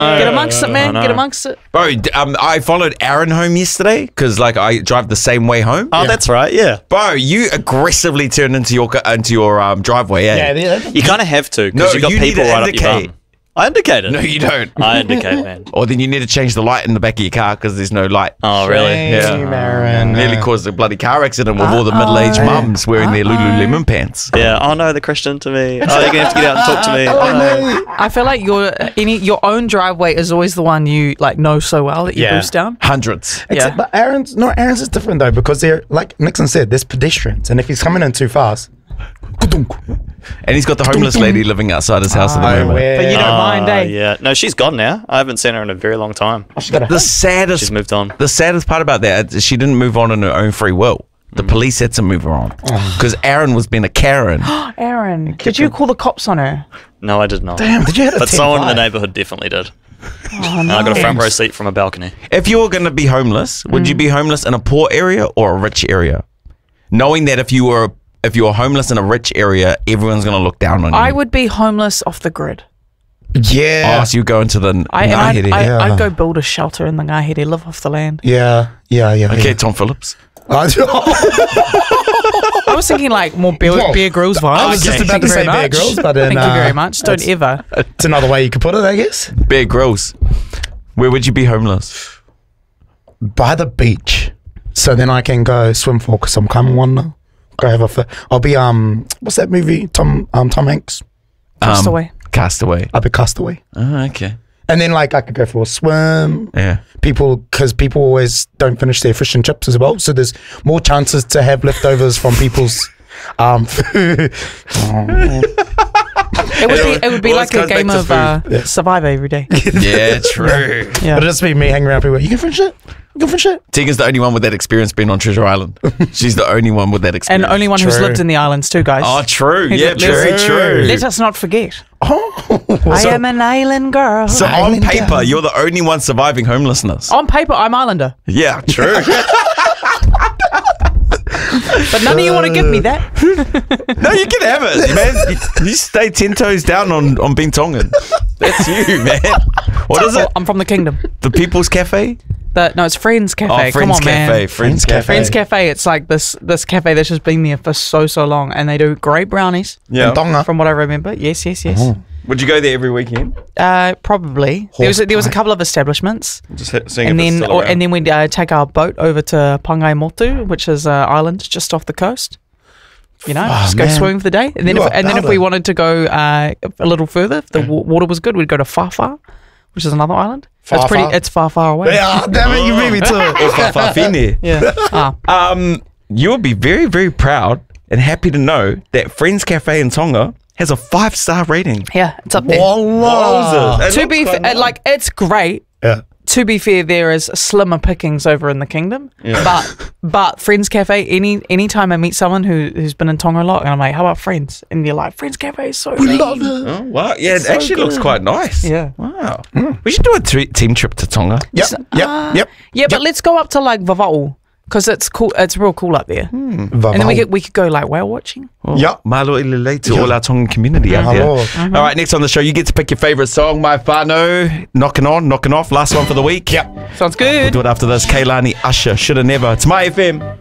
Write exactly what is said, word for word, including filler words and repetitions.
Get amongst it, man. I Get know. amongst it. Bro, d- um, I followed Aaron home yesterday because like I drive the same way home. Oh, that's right. Yeah. Bro, you aggressively turned into your into your um, driveway. Eh? Yeah, yeah. You kind of have to because No, you got you need people to right up your indicate. bum. I indicated. No, you don't. I indicate, man. Or then you need to change the light in the back of your car because there's no light. Oh, really? Yeah. Shame, Aaron. Nearly caused a bloody car accident with all the middle-aged mums wearing their Lululemon pants. Yeah. Oh no, they're Christian to me. Oh, you're gonna have to get out and talk to me. Oh, no. I feel like your any your own driveway is always the one you like know so well that you Yeah. boost down. Hundreds. Except, Yeah. but Aaron's no, Aaron's is different though because they're like Nixon said, there's pedestrians, and if he's coming in too fast, And he's got the homeless lady living outside his house at the I moment. wear- But you don't mind, Uh, eh? yeah. No, she's gone now. I haven't seen her in a very long time. she's got a The saddest, She's moved on. the saddest part about that is she didn't move on on her own free will. The police had to move her on because Aaron was being a Karen. Aaron, did you call the cops on her? No, I did not. Damn, did you have a But ten someone in the five? neighbourhood definitely did. Oh, And I got a front nice. row seat from a balcony. If you were going to be homeless, would you be homeless in a poor area or a rich area? Knowing that if you were if you were homeless in a rich area, everyone's going to look down on you. I would be homeless off the grid. Yeah, Oh, so you go into the I, and I'd, Ngāhere. I, yeah. I'd go build a shelter in the Ngāhere, live off the land. yeah, yeah, yeah. Okay, Tom Phillips. yeah. I was thinking like more Bear, Whoa. Bear Grylls vibes. I was just Thank about you to very say Bear much. Grylls, but then, Thank you very uh, much. Don't that's- ever. It's another way you could put it, I guess. Bear Grylls. Where would you be homeless? By the beach, so then I can go swim for because I'm coming one now. Go have a. Fi- I'll be um. What's that movie? Tom um Tom Hanks. Castaway. Um, Castaway. I'll be Castaway, Oh, okay. and then like I could go for a swim. Yeah. People, because people always don't finish their fish and chips as well, so there's more chances to have leftovers from people's um food. It would be, it would be Well, like this a goes back game to of uh, Survivor every day. Yeah, true. Yeah. But it'll just be me hanging around people. You can finish it. You can finish it. Tegan's the only one with that experience being on Treasure Island. She's the only one with that And experience. only one who's True. lived in the islands too, guys. Oh, true. Let- Yeah, let's- very true. Let us not forget. Oh, I so- am an island girl. So on Island paper, girl. you're the only one surviving homelessness. On paper, I'm Islander. Yeah, true. But none of you want to give me that. No, you can have it, man. You, you stay ten toes down on, on being Tongan. That's you, man. What is it? I'm from the kingdom. The People's Cafe? The, no, it's Friends Cafe. Oh, Come Friends on, Cafe. man. Friends Cafe. Friends Cafe. It's like this this cafe that's just been there for so so long, and they do great brownies. Yeah. And Tonga. From what I remember, yes, yes, yes. Would you go there every weekend? Uh, probably. There was a, there was a couple of establishments, Just hit, seeing and if it's then still or, around. and then we'd uh, take our boat over to Pangai Motu, which is an island just off the coast. You know, Oh, just go man. swimming for the day, and then You if, are and then if we about it. wanted to go uh, a little further, if the wa- water was good, we'd go to Whawha, which is another island. it's pretty. Whawha? It's far, far away. Yeah, damn it, you beat me to it. Or Whawhawhine. Yeah. Ah. Um, you would be very, very proud and happy to know that Friends Cafe in Tonga has a five star rating. Yeah, it's up there. Wallah. It To looks be quite fa- nice. like, it's great. Yeah. To be fair, there is slimmer pickings over in the kingdom. Yeah. But but Friends Cafe, any anytime I meet someone who who's been in Tonga a lot, and I'm like, how about Friends? And you're like, Friends Cafe is so We mean. love it. Oh, wow. Yeah, it So actually looks good. quite nice. Yeah. Wow. We should do a t- team trip to Tonga. Yep, yep, Uh, yep. Yeah, but let's go up to like Vava'u because it's cool. It's real cool up there. Hmm. And then we could we could go like whale watching. Oh, Yep. Malo ilele to all our Tongan community out My there. lord. All right, next on the show, you get to pick your favourite song, my whānau. Knocking on, knocking off. Last one for the week. Yep. Sounds good. Do it after this. Kaylani Usher, Shoulda Never. It's My F M.